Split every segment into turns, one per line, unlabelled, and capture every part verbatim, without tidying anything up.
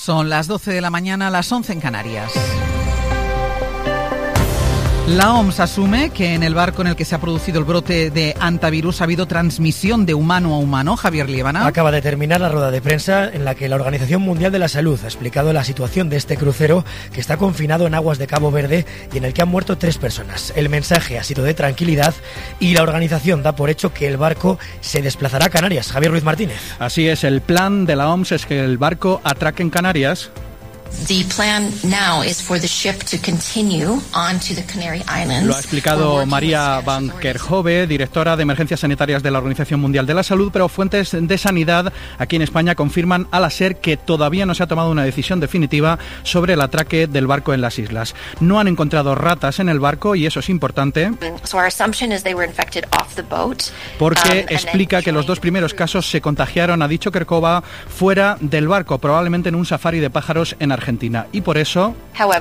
Son las doce de la mañana, las once en Canarias. La O M S asume que en el barco en el que se ha producido el brote de hantavirus ha habido transmisión de humano a humano. Javier Liébana.
Acaba de terminar la rueda de prensa en la que la Organización Mundial de la Salud ha explicado la situación de este crucero que está confinado en aguas de Cabo Verde y en el que han muerto tres personas. El mensaje ha sido de tranquilidad y la organización da por hecho que el barco se desplazará a Canarias. Javier Ruiz Martínez.
Así es, el plan de la O M S es que el barco atraque en Canarias.
The plan now is for the ship to continue on to the Canary Islands.
Lo ha explicado María Van Kerkhove, directora de Emergencias Sanitarias de la Organización Mundial de la Salud, pero fuentes de sanidad aquí en España confirman a la SER que todavía no se ha tomado una decisión definitiva sobre el atraque del barco en las islas. No han encontrado ratas en el barco y eso es importante porque explica que los dos primeros casos se contagiaron, ha dicho Kerkhove, fuera del barco, probablemente en un safari de pájaros en Argentina. Argentina y por eso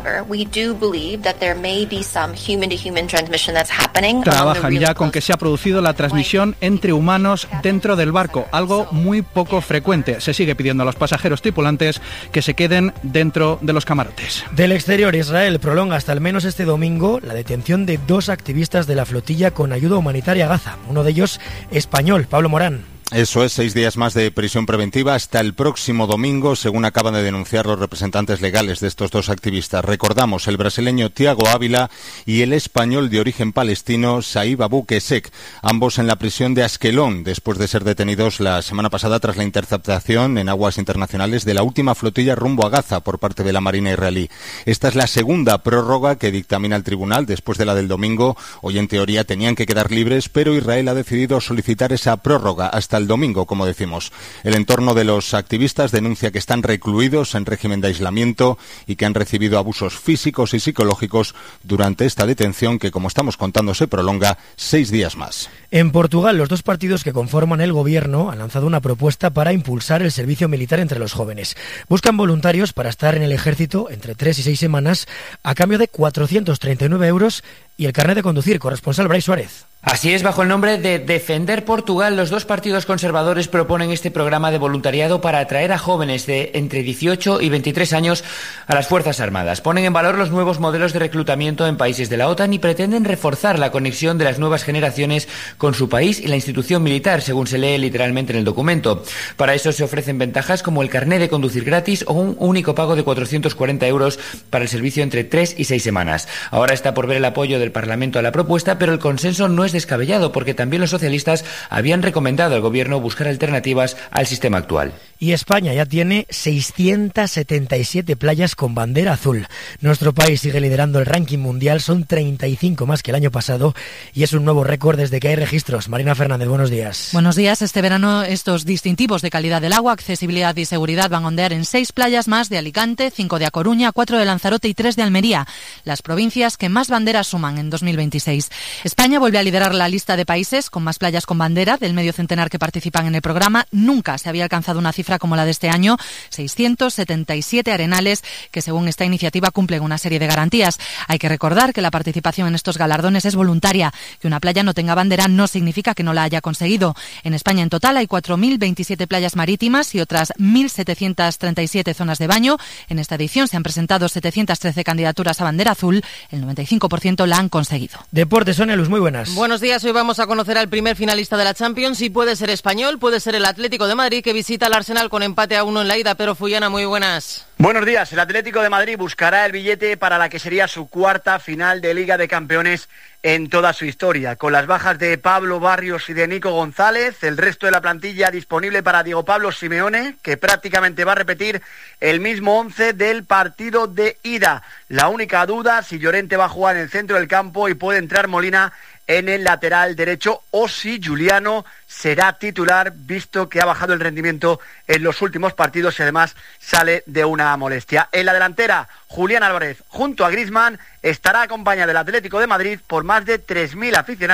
trabajan ya con que se ha producido la transmisión entre humanos dentro del barco, algo muy poco frecuente. Se sigue pidiendo a los pasajeros tripulantes que se queden dentro de los camarotes.
Del exterior, Israel prolonga hasta al menos este domingo la detención de dos activistas de la flotilla con ayuda humanitaria a Gaza. Uno de ellos español, Pablo Morán.
Eso es, seis días más de prisión preventiva hasta el próximo domingo, según acaban de denunciar los representantes legales de estos dos activistas. Recordamos, el brasileño Tiago Ávila y el español de origen palestino Saïd Abou Kesek, ambos en la prisión de Askelón, después de ser detenidos la semana pasada tras la interceptación en aguas internacionales de la última flotilla rumbo a Gaza por parte de la Marina israelí. Esta es la segunda prórroga que dictamina el tribunal después de la del domingo. Hoy, en teoría, tenían que quedar libres, pero Israel ha decidido solicitar esa prórroga hasta el domingo, como decimos. El entorno de los activistas denuncia que están recluidos en régimen de aislamiento y que han recibido abusos físicos y psicológicos durante esta detención que, como estamos contando, se prolonga seis días más.
En Portugal, los dos partidos que conforman el gobierno han lanzado una propuesta para impulsar el servicio militar entre los jóvenes. Buscan voluntarios para estar en el ejército entre tres y seis semanas a cambio de cuatrocientos treinta y nueve euros y el carnet de conducir. Corresponsal Brais Suárez.
Así es, bajo el nombre de Defender Portugal, los dos partidos conservadores proponen este programa de voluntariado para atraer a jóvenes de entre dieciocho y veintitrés años a las Fuerzas Armadas. Ponen en valor los nuevos modelos de reclutamiento en países de la OTAN y pretenden reforzar la conexión de las nuevas generaciones con su país y la institución militar, según se lee literalmente en el documento. Para eso se ofrecen ventajas como el carné de conducir gratis o un único pago de cuatrocientos cuarenta euros para el servicio entre tres y seis semanas. Ahora está por ver el apoyo del Parlamento a la propuesta, pero el consenso no es descabellado porque también los socialistas habían recomendado al gobierno buscar alternativas al sistema actual.
Y España ya tiene seiscientas setenta y siete playas con bandera azul. Nuestro país sigue liderando el ranking mundial, son treinta y cinco más que el año pasado y es un nuevo récord desde que hay registros. Marina Fernández, buenos días.
Buenos días. Este verano estos distintivos de calidad del agua, accesibilidad y seguridad van a ondear en seis playas más de Alicante, cinco de A Coruña, cuatro de Lanzarote y tres de Almería, las provincias que más banderas suman en dos mil veintiséis. España vuelve a liderar la lista de países con más playas con bandera del medio centenar que participan en el programa. Nunca se había alcanzado una cifra como la de este año, seiscientos setenta y siete arenales que según esta iniciativa cumplen una serie de garantías. Hay que recordar que la participación en estos galardones es voluntaria. Que una playa no tenga bandera no significa que no la haya conseguido. En España en total hay cuatro mil veintisiete playas marítimas y otras mil setecientos treinta y siete zonas de baño. En esta edición se han presentado setecientas trece candidaturas a bandera azul. El noventa y cinco por ciento la han conseguido.
Deportes, Sonia Luz, muy buenas.
Buenos días, hoy vamos a conocer al primer finalista de la Champions y puede ser español, puede ser el Atlético de Madrid que visita al Arsenal con empate a uno en la ida. Pedro Fullana, muy buenas.
Buenos días, el Atlético de Madrid buscará el billete para la que sería su cuarta final de Liga de Campeones en toda su historia. Con las bajas de Pablo Barrios y de Nico González, el resto de la plantilla disponible para Diego Pablo Simeone, que prácticamente va a repetir el mismo once del partido de ida. La única duda, si Llorente va a jugar en el centro del campo y puede entrar Molina en el lateral derecho o si Juliano será titular, visto que ha bajado el rendimiento en los últimos partidos y además sale de una molestia. En la delantera, Julián Álvarez junto a Griezmann estará acompañada del Atlético de Madrid por más de tres mil aficionados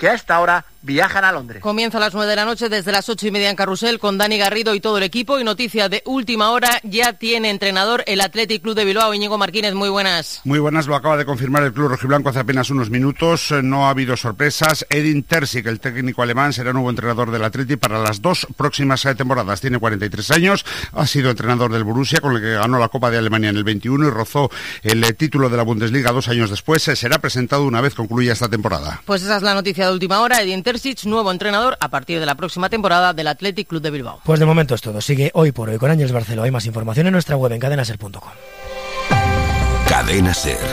que a esta hora viajan a Londres.
Comienza a las nueve de la noche desde las ocho y media en Carrusel con Dani Garrido y todo el equipo. Y noticia de última hora, ya tiene entrenador el Athletic Club de Bilbao. Íñigo Martínez, muy buenas.
Muy buenas, lo acaba de confirmar el club rojiblanco hace apenas unos minutos. No ha habido sorpresas. Edin Terzic, el técnico alemán, será nuevo entrenador del Athletic para las dos próximas temporadas. Tiene cuarenta y tres años, ha sido entrenador del Borussia, con el que ganó la Copa de Alemania en el veintiuno y rozó el título de la Bundesliga dos años después. Será presentado una vez concluya esta temporada.
Pues esa es la noticia de última hora. Edin Terzic, nuevo entrenador a partir de la próxima temporada del Athletic Club de Bilbao.
Pues de momento es todo. Sigue Hoy por Hoy con Ángeles Barceló. Hay más información en nuestra web en cadena ser punto com.
Cadena Ser.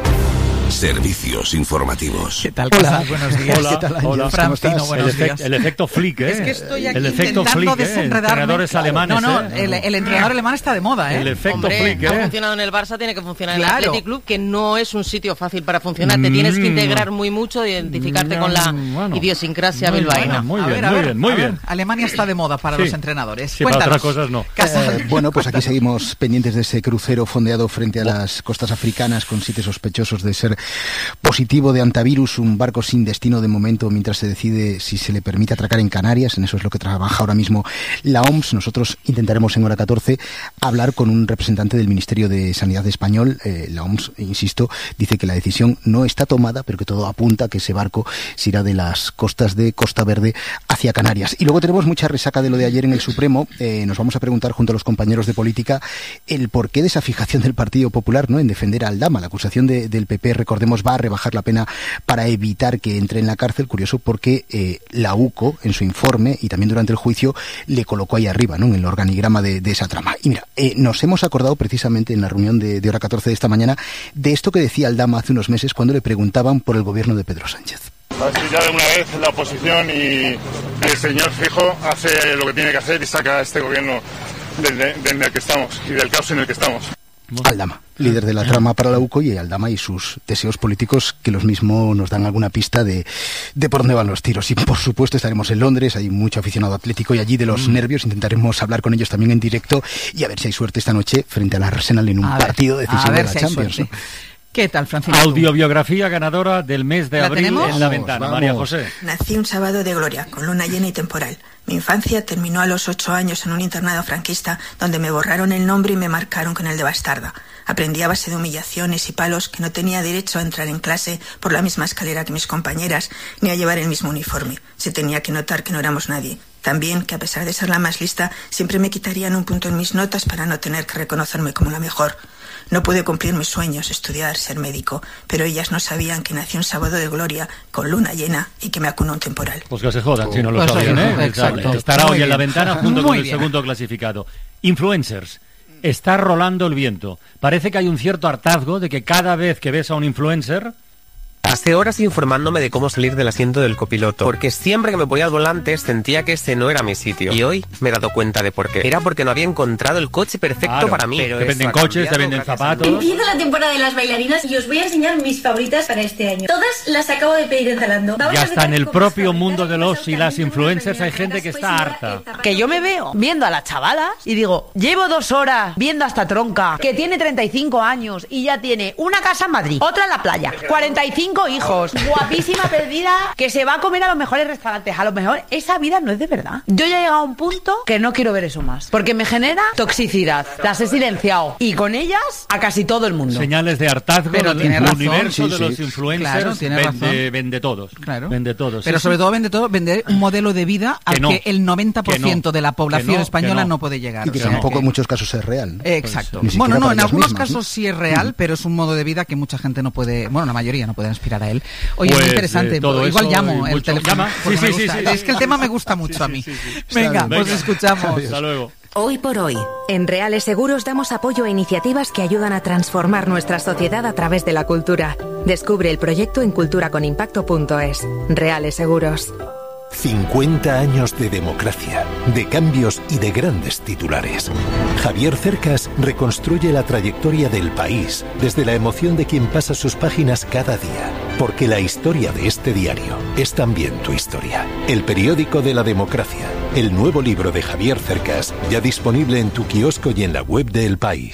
Servicios informativos.
¿Qué tal?
Hola,
buenos días.
Hola,
¿Qué tal,
hola,
Francino, buenos
el,
días.
Efect, el efecto flick, ¿eh?
Es que estoy aquí
el efecto
intentando
flick, ¿eh?
desenredarme.
Entrenadores alemanes,
No, no,
¿eh?
el, el entrenador alemán está de moda, ¿eh?
El efecto
Hombre,
flick, ¿eh?
ha funcionado en el Barça, tiene que funcionar
Claro.
en el Athletic Club, que no es un sitio fácil para funcionar. Te tienes que integrar muy mucho, identificarte
Mm,
con la
bueno.
idiosincrasia
Muy
bilbaína.
bueno, muy
A
bien,
ver, a
muy
ver,
bien, muy
a ver.
bien.
Alemania está de moda para
Sí.
los entrenadores.
Sí, para
Cuéntanos.
otras cosas no.
Casal.
Eh, bueno, pues aquí seguimos pendientes de ese crucero fondeado frente a las costas africanas con siete sospechosos de ser positivo de antivirus, un barco sin destino de momento mientras se decide si se le permite atracar en Canarias. En eso es lo que trabaja ahora mismo la O M S. Nosotros intentaremos en hora catorce hablar con un representante del Ministerio de Sanidad español. Eh, la O M S, insisto, dice que la decisión no está tomada, pero que todo apunta a que ese barco se irá de las costas de Costa Verde hacia Canarias. Y luego tenemos mucha resaca de lo de ayer en el Supremo. Eh, nos vamos a preguntar junto a los compañeros de política el porqué de esa fijación del Partido Popular, ¿no?, en defender a Aldama. La acusación de, del P P, recordemos, va a rebajar la pena para evitar que entre en la cárcel. Curioso porque eh, la U C O en su informe y también durante el juicio le colocó ahí arriba, ¿no?, en el organigrama de, de esa trama. Y mira, eh, nos hemos acordado precisamente en la reunión de, de hora catorce de esta mañana de esto que decía Aldama hace unos meses cuando le preguntaban por el gobierno de Pedro Sánchez.
Así ya de una vez la oposición y el señor Fijo hace lo que tiene que hacer y saca a este gobierno desde, desde el que estamos y del caos en el que estamos.
Aldama, líder de la trama para la U C O, y Aldama y sus deseos políticos, que los mismos nos dan alguna pista de, de por dónde van los tiros. Y por supuesto estaremos en Londres, hay mucho aficionado atlético y allí de los mm. nervios intentaremos hablar con ellos también en directo y a ver si hay suerte esta noche frente al Arsenal en un
a
partido
ver,
decisivo
a ver
de la
si hay
Champions.
suerte. ¿Qué tal, Francisco?
Audiobiografía ganadora del mes de
¿La
abril
tenemos?
en la
Vamos,
ventana.
vamos.
María José.
Nací un sábado de gloria, con luna llena y temporal. Mi infancia terminó a los ocho años en un internado franquista donde me borraron el nombre y me marcaron con el de bastarda. Aprendí a base de humillaciones y palos que no tenía derecho a entrar en clase por la misma escalera que mis compañeras, ni a llevar el mismo uniforme. Se tenía que notar que no éramos nadie. También que a pesar de ser la más lista, siempre me quitarían un punto en mis notas para no tener que reconocerme como la mejor. No pude cumplir mis sueños, estudiar, ser médico, pero ellas no sabían que nací un sábado de gloria, con luna llena, y que me acunó un temporal.
Pues que se jodan, si no lo
Pues
sabían,
eso,
¿eh?
exacto.
Estará
Muy
hoy en la
bien.
ventana junto
Muy
con el
bien.
segundo clasificado. Influencers. Está rolando el viento. Parece que hay un cierto hartazgo de que cada vez que ves a un influencer...
Pasé horas informándome de cómo salir del asiento del copiloto, porque siempre que me ponía al volante sentía que ese no era mi sitio. Y hoy me he dado cuenta de por qué. Era porque no había encontrado el coche perfecto
Claro,
para mí.
te venden coches, te venden zapatos.
Empieza la temporada de las bailarinas y os voy a enseñar mis favoritas para este año. Todas las acabo de pedir en Zalando. Vamos
Ya
a
está en
empezar
el
con
propio
mis
mundo de
favoritas.
los y las influencers. Hay gente que está harta.
Que yo me veo viendo a las chavalas y digo, llevo dos horas viendo a esta tronca que tiene treinta y cinco años y ya tiene una casa en Madrid, otra en la playa, cuarenta y cinco hijos, guapísima perdida, que se va a comer a los mejores restaurantes. A lo mejor esa vida no es de verdad. Yo ya he llegado a un punto que no quiero ver eso más, porque me genera toxicidad. Las he silenciado y con ellas a casi todo el mundo.
Señales de hartazgo.
Pero
del
tiene razón.
universo
Sí,
de
sí.
los influencers.
Claro, tiene
vende,
razón.
vende todos.
Claro.
Vende todos.
Pero
Sí,
sobre
sí.
todo vende todo, vender un modelo de vida al
Que no.
que el noventa por ciento
Que no.
de la población
Que no,
española
que
no.
no.
puede llegar.
Y que
O sea,
tampoco
que-
en muchos casos es real, ¿no?
Eh, Exacto.
Ni siquiera
Bueno, no,
para
en
ellas
algunos
mismas, ¿no?
casos sí es real, pero es un modo de vida que mucha gente no puede, bueno, la mayoría no puede aspirar a él. Oye,
Pues,
muy interesante.
eh, todo
Igual
eso
llamo
y
el
mucho-
teléfono.
llama.
porque
Sí,
me
sí, sí,
gusta.
sí,
Es
sí.
que el tema me gusta mucho a mí.
Sí, sí, sí.
Venga,
Venga.
pues escuchamos.
Hasta luego.
Hoy por hoy, en Reales Seguros damos apoyo a iniciativas que ayudan a transformar nuestra sociedad a través de la cultura. Descubre el proyecto en cultura con impacto punto es. Reales Seguros.
cincuenta años de democracia, de cambios y de grandes titulares. Javier Cercas reconstruye la trayectoria del país desde la emoción de quien pasa sus páginas cada día. Porque la historia de este diario es también tu historia. El periódico de la democracia. El nuevo libro de Javier Cercas, ya disponible en tu kiosco y en la web de El País.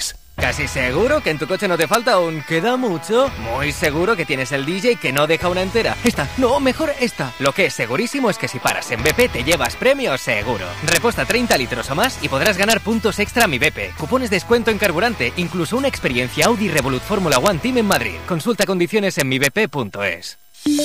Casi seguro que en tu coche no te falta un ¿queda mucho? Muy seguro que tienes el D J que no deja una entera. Esta, no, mejor esta. Lo que es segurísimo es que si paras en B P te llevas premio seguro. Reposta treinta litros o más y podrás ganar puntos extra Mi B P, cupones de descuento en carburante, incluso una experiencia Audi Revolut Fórmula One Team en Madrid. Consulta condiciones en mi b p punto es.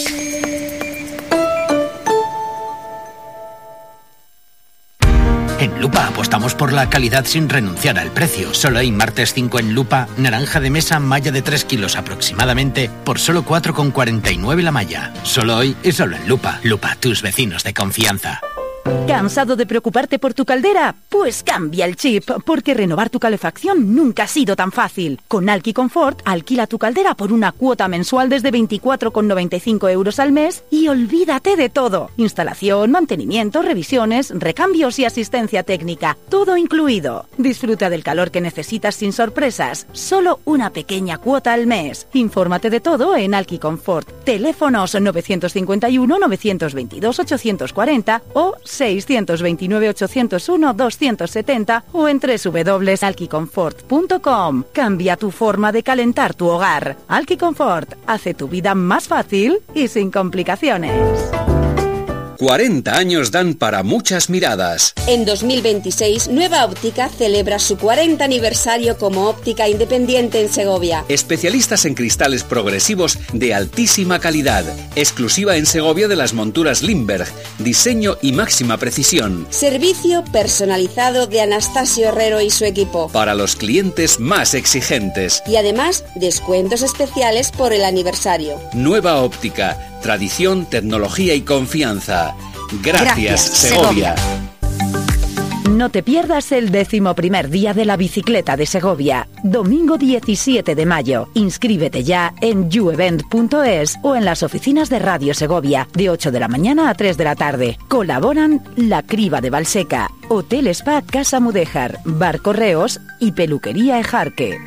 En Lupa apostamos por la calidad sin renunciar al precio. Solo hoy, martes cinco en Lupa, naranja de mesa malla de tres kilos aproximadamente por solo cuatro con cuarenta y nueve la malla. Solo hoy y solo en Lupa. Lupa, tus vecinos de confianza.
¿Cansado de preocuparte por tu caldera? Pues cambia el chip, porque renovar tu calefacción nunca ha sido tan fácil. Con Alki Comfort, alquila tu caldera por una cuota mensual desde veinticuatro con noventa y cinco euros al mes y olvídate de todo. Instalación, mantenimiento, revisiones, recambios y asistencia técnica. Todo incluido. Disfruta del calor que necesitas sin sorpresas. Solo una pequeña cuota al mes. Infórmate de todo en Alki Comfort. Teléfonos novecientos cincuenta y uno, novecientos veintidós, ochocientos cuarenta o seiscientos veintinueve, ochocientos uno, doscientos setenta o en doble u doble u doble u punto alki comfort punto com. Cambia tu forma de calentar tu hogar. Alki Comfort hace tu vida más fácil y sin complicaciones.
cuarenta años dan para muchas miradas.
En dos mil veintiséis, Nueva Óptica celebra su cuarenta aniversario como óptica independiente en Segovia.
Especialistas en cristales progresivos de altísima calidad, exclusiva en Segovia de las monturas Limberg, diseño y máxima precisión.
Servicio personalizado de Anastasio Herrero y su equipo.
Para los clientes más exigentes.
Y además, descuentos especiales por el aniversario.
Nueva Óptica, tradición, tecnología y confianza. Gracias,
Gracias
Segovia.
Segovia. No te pierdas el décimo primer día de la bicicleta de Segovia, domingo diecisiete de mayo. Inscríbete ya en you event punto es o en las oficinas de Radio Segovia, de ocho de la mañana a tres de la tarde. Colaboran La Criba de Valseca, Hotel Spa Casa Mudéjar, Bar Correos y Peluquería Ejarque.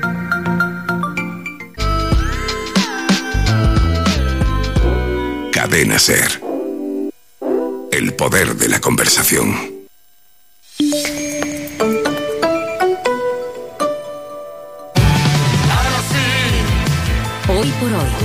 Cadena SER. El poder de la conversación.
Hoy por hoy.